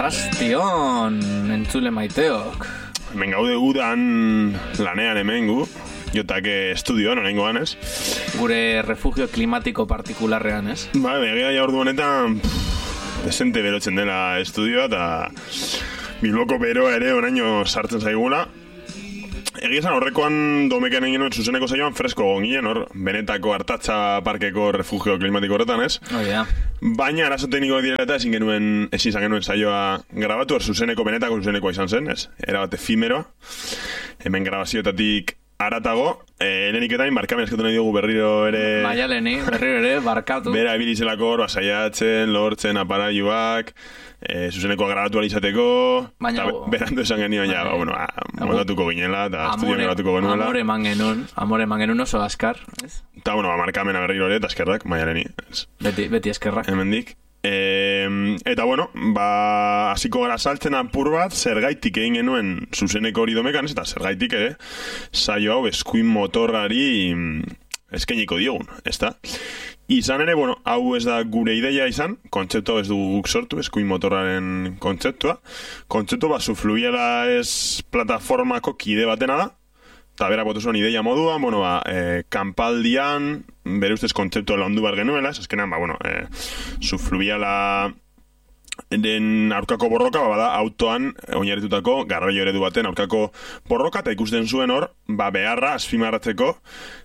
Arrastion, entzule maiteok. Hemen gaude udan lanean hemen gu, jotake estudioan, oraingoan, ez? Gure refugio klimatiko partikularrean, ez? Ba, begia ja ordu honetan desente berotzen dela estudioa, eta Bilboko beroa ere oraino sartzen zaigula. Egia esan horrekoan domeken egin nuen zuzeneko saioan fresko gongien, hor, benetako Artatza parkeko refugio klimatiko horretan, ez? Baina arazo tekniko direla eta ezin izan genuen saioa grabatu, hor benetako zuzenekoa izan zen, ez? Era bat efimeroa, hemen grabazioetatik aratago, leheniketain barkamen eskatu nahi dugu berriro ere... Maialeni, berriro ere, barkatu. Bera ebilizelako hor, basaiatzen, lortzen, aparaiuak, zuzeneko grabatu alizateko, baina berandu esan genio, ja, bueno, moldatuko ginela, eta estudioan grabatuko genuela. Amore man genuen oso askar, ez? Eta, bueno, markamen berriro ere, eta eskerrak, Maialeni. Beti eskerrak. Hemendik. Eta bueno, hasiko gara saltzen apur bat, zergaitik egin genuen zuzeneko hori domekan, eta zergaitik ere saio hau eskuin motorrari eskainiko diogun, ezta? Izan ere, bueno, hau ez da gure ideia izan, kontzeptu hau ez dugu guk sortu, eskuin motorraren kontzeptua. Kontzeptu bat Zufluviala ez plataformako kide batena da, eta berak botu zuen ideia moduan, bueno, kanpaldian, bere ustez kontzeptu landu bar genuela, azkenan, Zufluviala den aurkako borroka, bada autoan oinarritutako garraio eredu baten aurkako borroka, eta ikusten zuen hor, beharra azpimarratzeko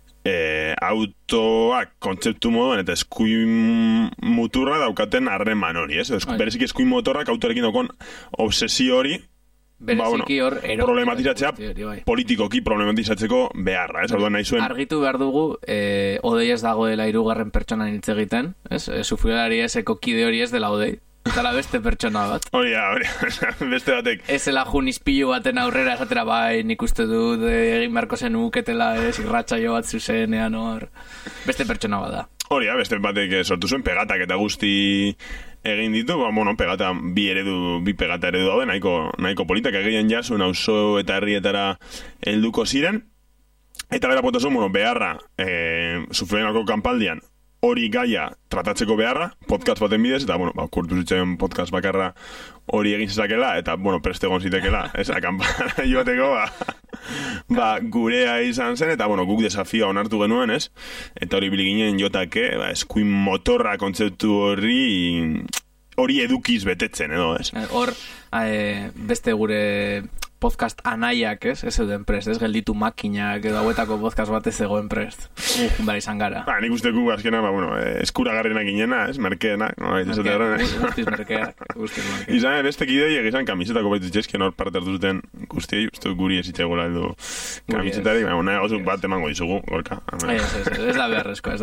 autoak kontzeptu moduan eta eskuin muturra daukaten harreman hori, ez? Berezik eskuin motorrak autorekin daukon obsesio hori, problematizatzea politikoki problematizatzeko beharra, ez? Nahi zuen... Argitu behar dugu, Odei ez dagoela 3. pertsonan hitz egiten, ez? Zufluvialari eseko kide hori ez dela Odei. Eta beste pertsona bat. Hori, beste batek. Ez zela junizpilu baten aurrera esatera, nik uste dut egin beharko zen uketela, irratsaio bat zuzenean hor. Beste pertsona bat da. Hori, beste batek sortu zuen pegatak eta guzti egin ditu, pegata, bi pegata eredu daude, nahiko politak egin jasun auzo eta herrietara helduko ziren. Eta bera potazun, beharra, Zufluvialako kanpaldian, hori gaia tratatzeko beharra, podcast baten bidez, eta, kurtu zitzen podcast bakarra hori egin zezakela, eta, preste egon zitekela, ez, akanpara joateko, gurea izan zen, eta, guk desafioa onartu genuen, ez, eta hori biliginen jotake, eskuin motorra kontzeptu hori edukiz betetzen, edo, ez. Hor, beste gure... podcast anaiak, ez zeuden prest, ez gelditu makinak edo hauetako podcast bat ez zegoen prest. Bara izan gara. Nik uste gu azkena, eskuragarrienak ginena, ez, merkeenak. Guztiz merkeak. Izan, beste kidei egizan kamisetako baitzitxezken hor parte hartu zuten guztiei, uste guri ezitzegoela edo kamisetari, nahi gozuk bat emango dizugu, gorka. Ez da beharrezkoa.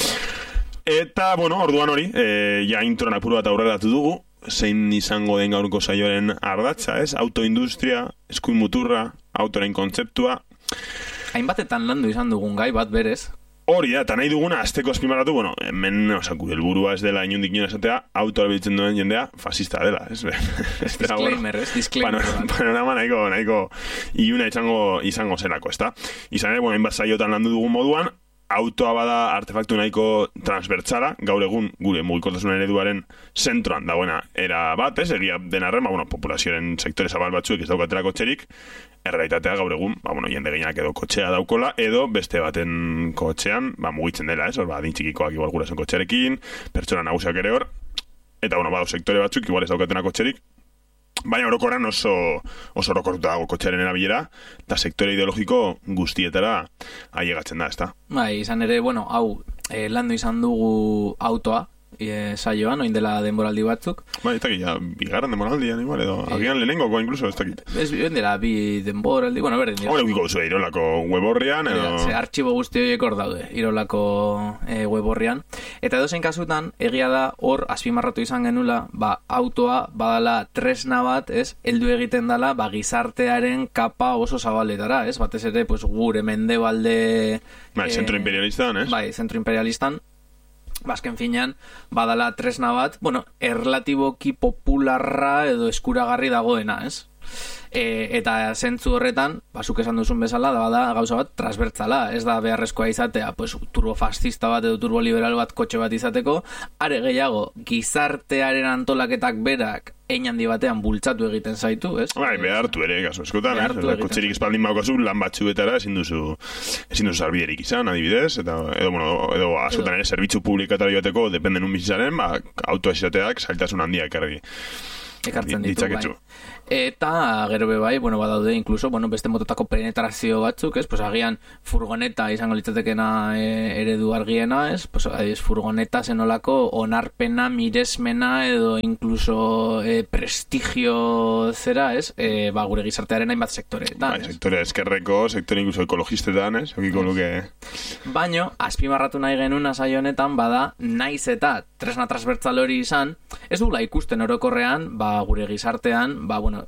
Eta, orduan hori, ja introan apuru bat aurrera datu dugu, zein izango den gaurko saioaren ardatza, ez? Autoindustria, eskuin muturra, autoren kontzeptua. Hainbatetan landu izan dugun gai bat berez. Hori da, eta nahi duguna, azteko azpimarratu, hemen, helburua ez dela inundik nion esatea, autora biltzen duen jendea, fascista dela, ez? Disclaimer. Panorama nahiko iluna izango zelako, ez da? Izan ere, hainbat saiotan landu dugun moduan, autoa bada artefaktu nahiko transbertsala, gaur egun gure mugikortasun ereduaren zentroan dagoena era bat, ez? Egia den arren, populazioaren sektore zabal batzuek ez daukatela kotxerik, errealitatea gaur egun, jende gehienak edo kotxea daukola, edo beste baten kotxean, mugitzen dela, ez? Adin txikikoak igual gurasen kotxerekin, pertsona nagusiak ere hor, eta, sektore batzuk igual ez daukatena kotxerik, baina orokorran oso orokortuta dago kotxearen erabilera, eta sektore ideologiko guztietara ailegatzen da, ezta? Izan ere, hau, landu izan dugu autoa, saioan, oin dela denboraldi batzuk. Ez dakit, bigarren denboraldian igual, edo agian lehenengoko incluso, ez dakit. Ez dela bi denboraldi, berdin dira. Hore ukiko zuen Irolako weborrian, edo... Artxibo guzti horiek hor daude, Irolako weborrian. Eta edozein kasutan, egia da hor, azpimarratu izan genula, autoa badala tresna bat, ez, heldu egiten dela, gizartearen kapa oso zabaletara, ez, batez ere, gure mendebalde... Zentro imperialistan, ez? Zentro imperialistan. Bazken finean, badala tresna bat, erlatiboki popularra edo eskuragarri dagoena, ez? Eta zentzu horretan, zuk esan duzun bezala, da gauza bat transbertsala, ez da beharrezkoa izatea, turbofascista bat edo turboliberal bat kotxe bat izateko, are gehiago, gizartearen antolaketak berak hein handi batean bultzatu egiten zaitu, ez? Bai, behartu ere, kasu eskotan, kotxerik espaldin baukazu, lan batzuetara ezin duzu sarbiderik izan, adibidez, edo askotan ere zerbitzu publikatara joateko, dependen un bizitzaren, autoa esateak zailtasun handiak ekartzen ditu, bai. Eta gero bai, badaude incluso, beste mototako penetrazio batzuk, ez? Pues agian furgoneta izango litzatekena eredu argiena, ez? Pues furgoneta zenolako onarpena, miresmena edo incluso prestigio zera, ez? Gure gizartearen hainbat sektoreetan, bai, sektore eskerreko, sektore incluso ekologistetan, ez? Okiko luke... Baino, azpimarratu nahi genuen saio honetan, bada, naiz eta tresna transbertsal hori izan, ez dula ikusten orokorrean, gure gizartean,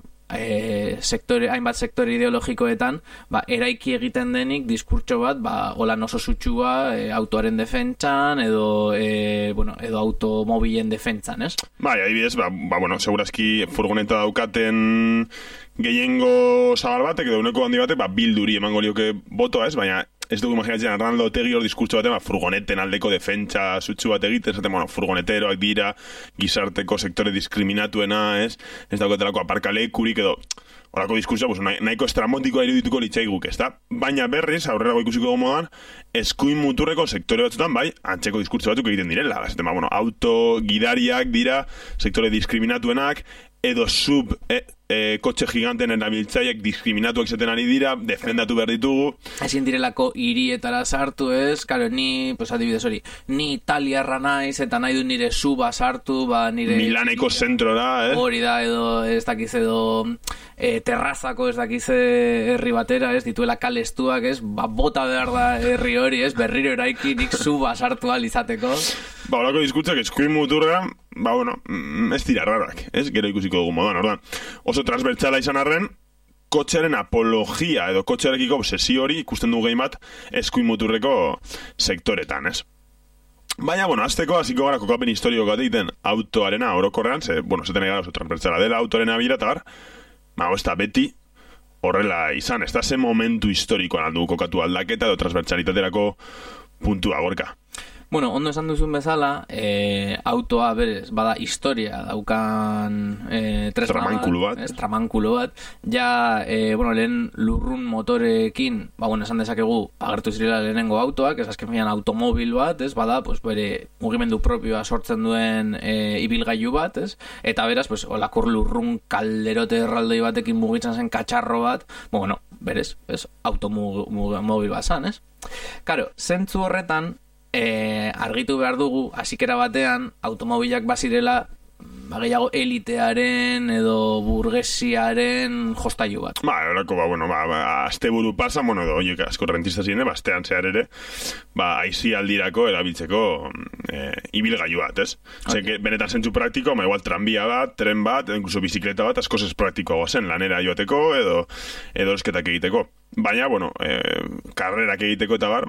hainbat sektore ideologikoetan, eraiki egiten denik diskurtso bat, holan oso sutsua autoaren defentsan edo automobilen defentsan, ez? Bai, adibidez, segurazki furgoneta daukaten gehiengo zabal batek edo uneko handi batek, bilduri emango lioke botoa, ez? Baina ez dugu imaginatzen Arnaldo Otegi hor diskurtso baten, furgoneten aldeko defentsa sutsu bat egiten, esaten, furgoneteroak dira gizarteko sektore diskriminatuena, ez daukatelako aparkalekurik edo horako diskurtsoa, nahiko estramotikoa irudituko litzaiguk, ez da? Baina berriz, aurrerago ikusiko modan, eskuin muturreko sektore batzutan, bai, antzeko diskurtso batzuk egiten direla. Esaten, auto gidariak dira sektore diskriminatuenak, edo kotxe giganten erabiltzaileak diskriminatuak izaten ari dira, defendatu behar ditugu. Ezin direlako hirietara sartu, ez? Karo, adibidez hori, ni italiarra naiz, eta nahi du nire suba sartu, nire... Milaneko zentrora, Hori da, edo ez dakiz edo terrazako ez dakiz herri batera, ez? Dituela kalestuak, ez? Bota behar da herri hori, ez? Berriro eraiki nik suba sartu alizateko. Horako diskurtzak eskuin muturra, ez dira rarak, ez? Gero ikusiko dugu moduan, ordan. Oso transbertsala izan arren, kotxearen apologia edo kotxearekiko obsesio hori ikusten dugu gehi bat eskuin muturreko sektoretan, ez? Baina, azteko hasiko gara kokapen historiko bat egiten autoarena orokorrean, zeten egara oso transbertsala dela autoarena bira, eta ez da beti horrela izan, ez da ze momentu historikoan aldu kokatu aldaketa edo transbertsalitaterako puntua gorka. Ondo esan duzun bezala, autoa berez, bada historia daukan tramankulu bat. Ja, lehen lurrun motorekin, esan dezakegu, agertu zirela lehenengo autoak, ez azken finan automobil bat, ez, bada, bere mugimendu propioa sortzen duen ibilgailu bat, ez, eta beraz, olakur lurrun kalderote erraldoi batekin mugitzen zen katxarro bat, berez, ez, automobil bat zan, ez. Karo, zentzu horretan, argitu behar dugu, hasikera batean, automobilak bazirela gehiago elitearen edo burgesiaren jostailu bat. Horako, azte buru pasa, edo oiek asko rentista ziren, astean zehar ere, aizi aldirako erabiltzeko ibilgailu bat, ez? Benetan zentzu praktiko, igual tranbia bat, tren bat, incluso bizikleta bat, askoz ez praktikoa zen, lanera joateko edo esketak egiteko. Baina, karrerak egiteko eta bar,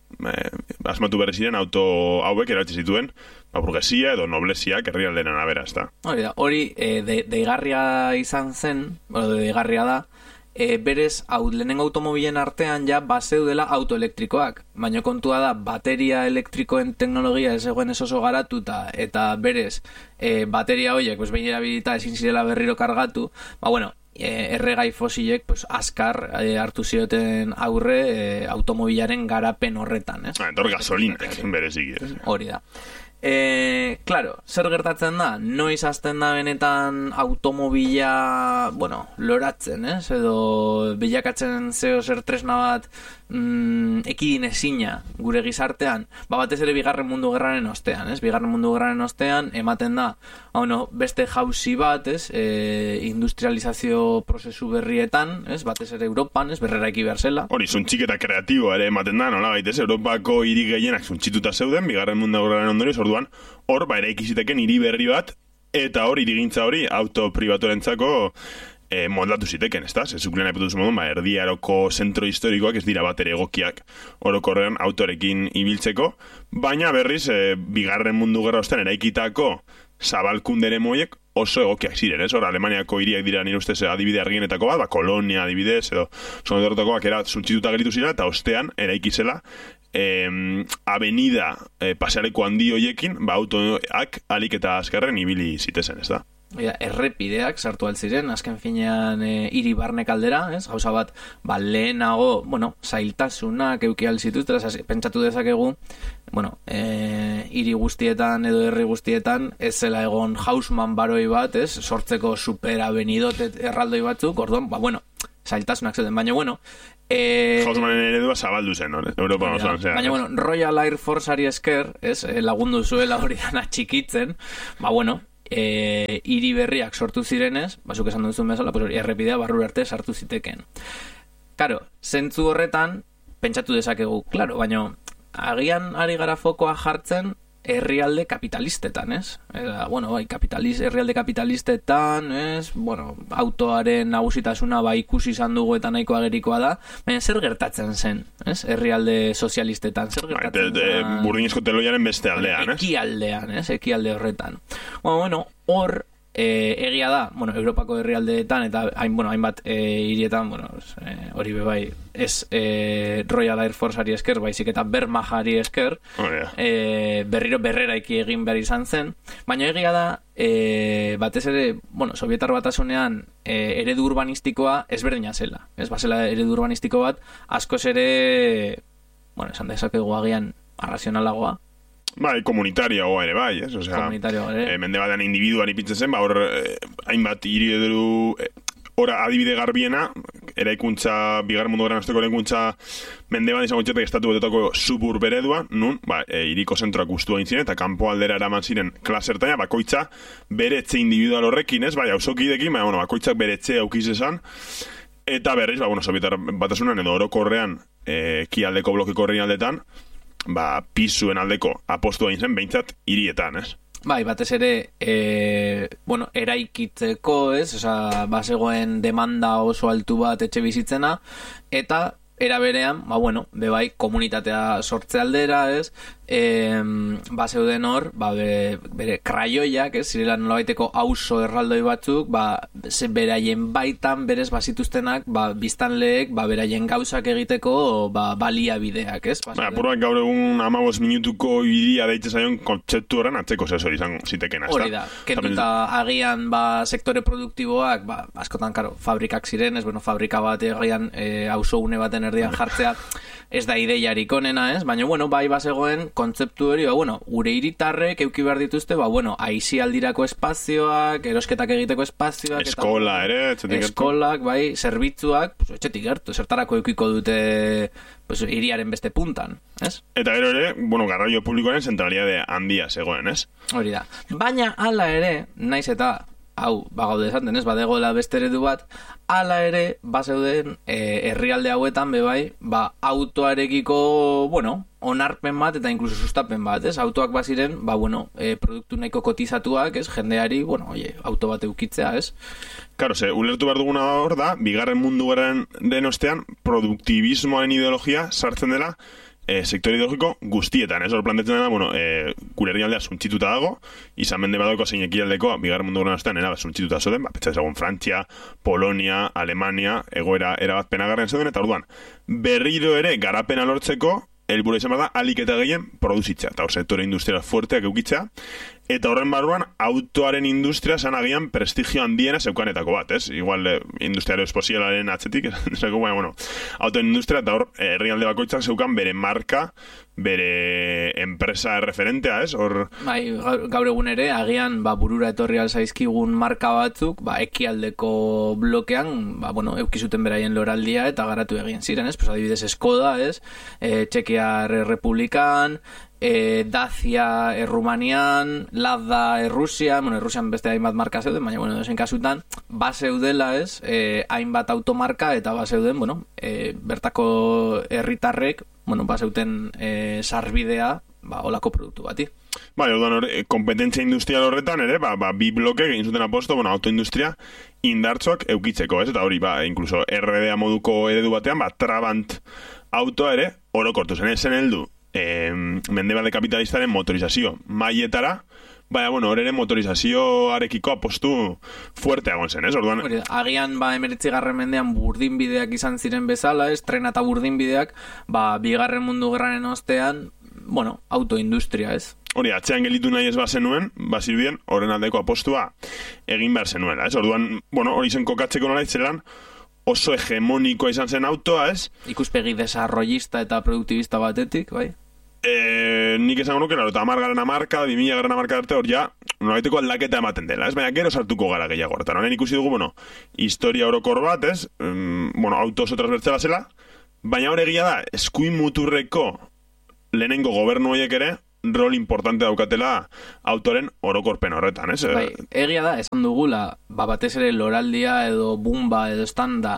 asmatu berri ziren auto hauek eratxe zituen, burgesia edo noblesiak herrialdeen arabera, ez da. Hori, deigarria izan zen, deigarria da, berez, lehenengo automobilen artean ja bazeudela autoelektrikoak, baina kontua da, bateria elektrikoen teknologia ez egoen oso garatuta, eta berez, bateria horiek, behin erabilita ezin zirela berriro kargatu, erregai fosilek azkar hartu zioten aurre automobilaren garapen horretan, ez? Entor gasolinak berezik, ez? Hori da. Claro, zer gertatzen da? Noiz hasten da benetan automobila, loratzen, ez? Edo bilakatzen zeo zer tresna bat ekidin ezina gure gizartean, batez ere bigarren mundu gerraren ostean, ez? Bigarren mundu gerraren ostean ematen da, beste jauzi bat, ez? Industrializazio prozesu berrietan, ez? Batez ere Europan, ez? Berreraiki behar zela. Hori, zuntxiketa kreatiboa ere ematen da, nola baitez, Europako hiri gehienak zuntxituta zeuden, bigarren mundu gerraren ondorioz, orduan, hor, eraiki ziteken hiri berri bat, eta hor, hirigintza hori, auto pribaturentzako moldatu ziteken, ez da? Zezuklen aipatuz modun, erdiaroko zentro historikoak ez dira bat ere egokiak orokorrean autorekin ibiltzeko, baina berriz, bigarren mundu gerra ostean eraikitako zabalkundere moiek oso egokiak ziren, ez? Hor, Alemaniako hiriak dira nire ustez adibide argienetako bat, Kolonia adibidez, edo zonedortakoak era zuntxituta geritu ziren, eta ostean eraikizela avenida pasealeko handi hoiekin, autoak alik eta azkarren ibili zitezen, ez da? errepideak sartu altziren, azken finean hiri barnek aldera, ez? Gauza bat, lehenago, zailtasunak euki alzituztera, pentsatu dezakegu, hiri guztietan edo herri guztietan, ez zela egon Haussmann baroi bat, ez? Sortzeko superabenidotet erraldoi batzuk, orduan, zailtasunak zeuden, baina, Haussmannen eredua zabaldu zen, Europa osoan, baina, Royal Air Forceari esker, lagundu zuela hori dana txikitzen, hiri berriak sortu zirenez, zuk esan duzun bezala, errepidea barru arte sartu ziteken. Karo, zentzu horretan, pentsatu dezakegu, klaro, baina agian ari gara fokoa jartzen herrialde kapitalistetan, ez? Herrialde kapitalistetan, ez? Autoaren nagusitasuna ikusi izan dugu eta nahiko agerikoa da, baina zer gertatzen zen, ez? Herrialde sozialistetan, zer gertatzen zen? Burdinezko teloiaren beste aldean, ez? Ekialdean, ez? Ekialde horretan. Hor, egia da, Europako herrialdeetan eta hainbat hirietan, hori bebai, ez Royal Air Forceari esker, baizik eta Wehrmachtari esker, berriro berreraiki egin behar izan zen, baina egia da, batez ere, Sovietar Batasunean eredu urbanistikoa ezberdina zela, ez bazela eredu urbanistiko bat, askoz ere, esan dezakegu agian arrazionalagoa, komunitariagoa ere bai, ez? Mende batean individuan ipintzen zen, hor hainbat hiri edo adibide garbiena, eraikuntza, bigarren mundu gerran azteko eraikuntza mende bat izango txetek estatu betetako suburb eredua, nun, hiriko zentroak guztu egin ziren, eta kanpo aldera eraman ziren klasertaina, bakoitza bere etxe individual horrekin, ez? Hausokidekin, bakoitzak bere etxe aukiz esan, eta berriz, Sovietar Batasunan edo orokorrean, ekialdeko blokeko horrein aldetan, pisuen aldeko apostu egin zen, behintzat hirietan, ez? Batez ere, eraikitzeko, ez? Bazegoen demanda oso altu bat etxe bizitzena, eta era berean, komunitatea sortze aldera, ez? Zeuden hor, bere kraioiak, ez? Zirela nolabaiteko auzo erraldoi batzuk, beraien baitan, berez bazituztenak, biztanleek, beraien gauzak egiteko, baliabideak, ez? Apurbak gaur egun 15 minutuko idia deitze zaion kontzeptu horren atzeko zesor izan ziteken, ez da? Hori da, kenduta agian, sektore produktiboak, askotan, fabrikak ziren, ez? Fabrika bat agian auzo une baten erdian jartzea, ez da ideiarik onena, ez? Baina, bai bazegoen kontzeptu hori, gure hiritarrek euki behar dituzte, aisialdirako espazioak, erosketak egiteko espazioak, eskola ere, eskolak, zerbitzuak, etxetik gertu, zertarako eukiko dute hiriaren beste puntan, ez? Eta gero ere, garraio publikoaren zentralidade handia zegoen, ez? Hori da. Baina, hala ere, naiz eta hau, gaude esaten, ez, badegoela beste eredu bat, hala ere, zeuden herrialde hauetan, autoarekiko, onarpen bat, eta inkluso sustapen bat, ez, autoak baziren, produktu nahiko kotizatuak, ez, jendeari, auto bat eukitzea, ez? Karo, ulertu behar duguna hor da, bigarren mundu gerraren den ostean, produktibismoaren ideologia sartzen dela, sektore ideologiko guztietan, ez? Hor plantetzen da, gure herrialdea suntxituta dago, izan mende badauko zein ekialdekoa, bigarren mundu gerran ostean, suntxituta zoden, petsa ezagun Frantzia, Polonia, Alemania, egoera erabat penagarren zeuden, eta orduan, berriro ere garapena lortzeko, helburua izan da, alik eta gehien produzitza, eta hor sektore industrial fuerteak eukitzea, eta horren barruan, autoaren industria zan agian prestigio handiena zeukanetako bat, ez? Igual, industria aeroespazialaren atzetik, autoen industria, eta hor, herrialde bakoitzak zeukan bere marka, bere enpresa referentea, ez? Gaur egun ere, agian, burura etorri alzaizkigun marka batzuk, ekialdeko blokean, eukizuten beraien loraldia, eta garatu egin ziren, ez? Adibidez, Skoda, ez? Txekiar Republikan, Dacia Rumanian, Lada Rusian, Rusian beste hainbat marka zeuden, baina, dozen kasutan, zeudela, ez, hainbat automarka, eta zeuden, bertako herritarrek, zeuten sarbidea, olako produktu bati. Orduan, kompetentzia industrial horretan ere, bi bloke egin zuten aposto, autoindustria indartzoak eukitzeko, ez? Eta hori, incluso RDA moduko eredu batean, Trabant autoa ere, orokortu zen, esen heldu, mendebalde kapitalistaren motorizazio mailetara, hor ere motorizazioarekiko apostu fuerteagon zen, ez? Orduan, agian 19. mendean burdinbideak izan ziren bezala, ez? Trena eta burdinbideak, bigarren mundu gerraren ostean, autoindustria, ez? hori, atzean gelitu nahi ez bazenuen, bazirudien, horren aldeko apostua egin behar zenuela, ez? Orduan, bueno, hori zen kokatzeko nola itzelan, oso hegemonikoa izan zen autoa, ez? Ikuspegi desarrollista eta produktibista batetik, bai? Nik esango nuke, eta 10 marka, 2000 marka arte hor ja, nolabaiteko aldaketa ematen dela, ez? Baina gero sartuko gara gehiago hortan. Honen ikusi dugu, bueno, historia orokor bat, ez? Bueno, auto oso transbertzela zela, baina hor egia da, eskuin muturreko lehenengo gobernu horiek ere, rol importante daukatela autoren orokorpen horretan, ez? Bai, egia da, esan dugula, batez ere loraldia edo bumba edo standa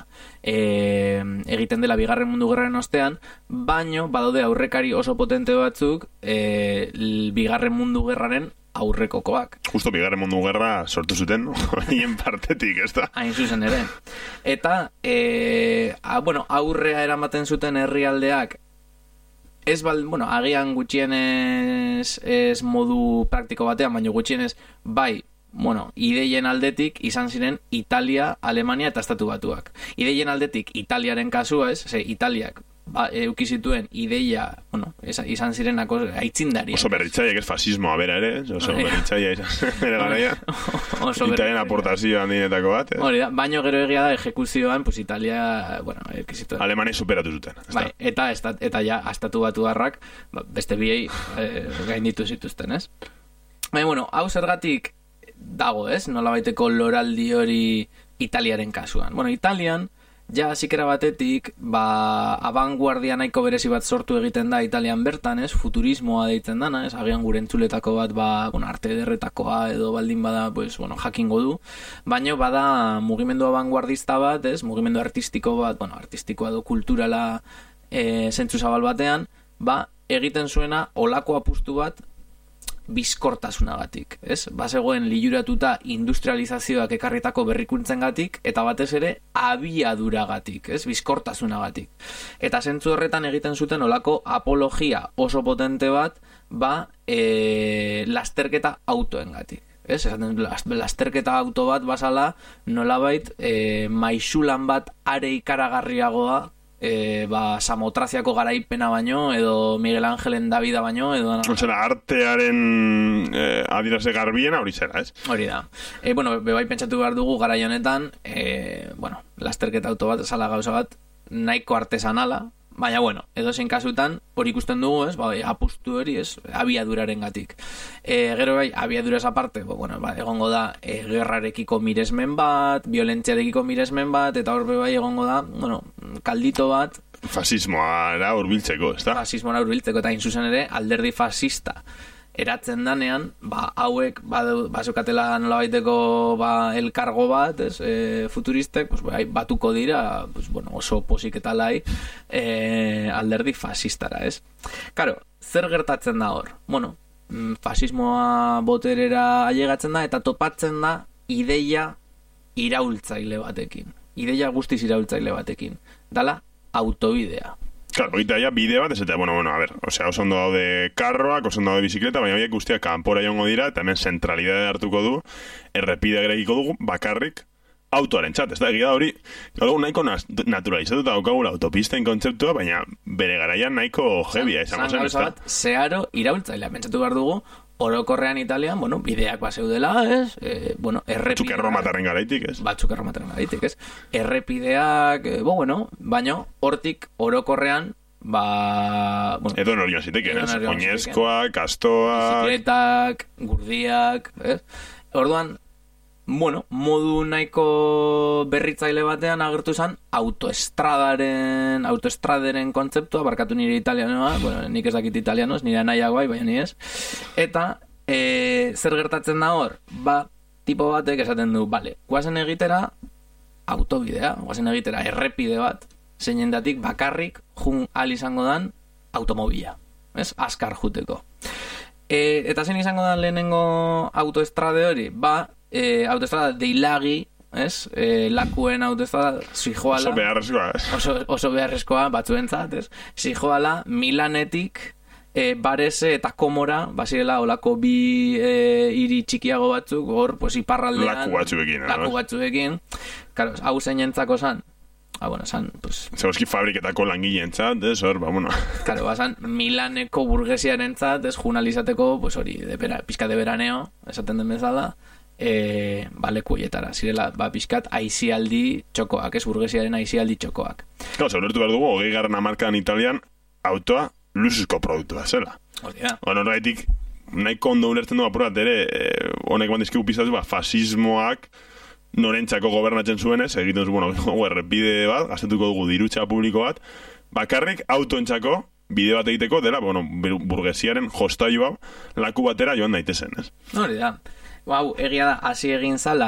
egiten dela Bigarren Mundu Gerraren ostean, baino badaude aurrekari oso potente batzuk Bigarren Mundu Gerraren aurrekokoak. Justo Bigarren Mundu Gerra sortu zuten, hien partetik, ez da? Hain zuzen ere. Eta, bueno, aurrea eramaten zuten herrialdeak ez bueno, agian gutxienez ez modu praktiko batean, baina gutxienez bai, bueno, ideien aldetik izan ziren Italia, Alemania eta Estatu Batuak. Ideien aldetik Italiaren kasua, ez? Italiak euki zituen ideia, bueno, izan ziren aitzindariak. Oso berritzaileak ez fasismoa bera ere, oso berritzaileak izan ere garaia. Italian aportazio handinetako bat. Hori da, baino gero egia da ejekuzioan, pues Italia, bueno, euki zituen. Alemania superatu zuten. Bai, eta ja, Estatu Batuarrak beste biei gainditu zituzten, ez? Baina, bueno, hau zergatik dago, ez? Nolabaiteko loraldi hori Italiaren kasuan. Bueno, Italian ja zikera batetik, abanguardia nahiko berezi bat sortu egiten da Italian bertan, ez? Futurismoa deitzen dana, ez? Agian gure entzuletako bat, bueno, arte ederretakoa edo baldin bada, pues, bueno, jakingo du. Baina bada mugimendu abanguardista bat, ez? Mugimendu artistiko bat, bueno, artistikoa edo kulturala zentzu zabal batean, egiten zuena olako apustu bat bizkortasunagatik, ez? Bazegoen liluratuta industrializazioak ekarritako berrikuntzengatik eta batez ere abiaduragatik, ez? Bizkortasunagatik. Eta zentzu horretan egiten zuten olako apologia oso potente bat, lasterketa autoengatik. Ez? Lasterketa auto bat bazala nolabait maisulan bat are ikaragarriagoa Samotraziako garaipena baino edo Miguel Ángelen Davida baino edo artearen adierazle garbiena hori zera, ez? Hori da. Bueno, bebai pentsatu behar dugu garai honetan, bueno, lasterketa auto bat, zala gauza bat nahiko artesanala, baina bueno, edozein kasutan hori ikusten dugu, ez? Apustu hori, ez? Abiaduraren gatik. Gero bai, abiaduraz aparte, bueno, egongo da gerrarekiko miresmen bat, violentziarekiko miresmen bat, eta hor bai egongo da, bueno, kaldito bat fasismoa hurbiltzeko, ez da? Fasismoa hurbiltzeko, eta inzuzen ere alderdi fascista eratzen danean, hauek bazukatela nolabaiteko elkargo bat, ez, futuristek, pues, batuko dira, pues, bueno, oso posik eta lai alderdi fascistara, ez? Karo, zer gertatzen da hor? Bueno, fasismoa boterera ailegatzen da eta topatzen da ideia iraultzaile batekin. Ideia guztiz iraultzaile batekin. Dala, autobidea. Claro, eta ja bide bat, ez eta, bueno, a ver, osea, oso ondo daude karroak, oso ondo daude bizikleta, baina horiek guztiak kanpora jongo dira, eta hemen zentralidade hartuko du, errepide gerekiko dugu, bakarrik, autoaren txat, ez da, egia da hori, gaur nahiko naturalizatuta daukagula autopisten kontzeptua, baina bere garaian nahiko jebia izango zen, ez da? Zeharo iraultzailea, pentsatu behar dugu, orokorrean Italian, bueno, bideak baseudela, ez? Bueno, errepideak... Batzuk erromataren garaitik, ez? Batzuk erromataren garaitik, ez? Errepideak, bueno, baina hortik orokorrean, bueno... Edo norion ziteken, ez? Oinezkoak, kastoak... Bizikletak, gurdiak, ez? Orduan, bueno, modu nahiko berritzaile batean agertu zen autoestraderen kontzeptua, barkatu nire italianoa, bueno, nik ez dakit italianoz, nire nahiago bai, baina ni ez. Eta, zer gertatzen da hor? Tipo batek esaten du, bale, guazen egitera autobidea, guazen egitera errepide bat, zeinendatik bakarrik jun al izango dan automobila, ez? Azkar juteko. Eta zein izango dan lehenengo autoestrade hori? Autoestrada deilagi, ez? Lakuen autoestrada zijoala... Oso beharrezkoa, ez? Oso beharrezkoa, batzuentzat, ez? Zijoala Milanetik Barese eta Komora, bazirela olako bi hiri txikiago batzuk, hor, pues, iparraldean... Laku batzuekin. Claro, hau zeinentzako zan? bueno, esan, pues... Zeuski fabriketako langileentzat, hor, bueno... Claro, basan, Milaneko burgesiaren zat, jurnalizateko, pues hori, pizka de veraneo, esaten den bezala, lekuietara, zirela, pizkat aizialdi txokoak, burgesiaren aizialdi txokoak. Claro, zaulertu behar dugu, 20. hamarkadan Italian, autoa luxuzko produktua zela. Hori da. Bueno, horretik, nahiko ondo ulertzen du apurat ere, honek bandizkigu pizatu, fasismoak, norentzako gobernatzen zuenez, egiten zu, errepide bat, gaztetuko dugu dirutza publiko bat, bakarrik autoentzako bide bat egiteko dela, burgesiaren jostailu hau laku batera joan daitezen, ez? Hori da. Egia da, hasi egin zala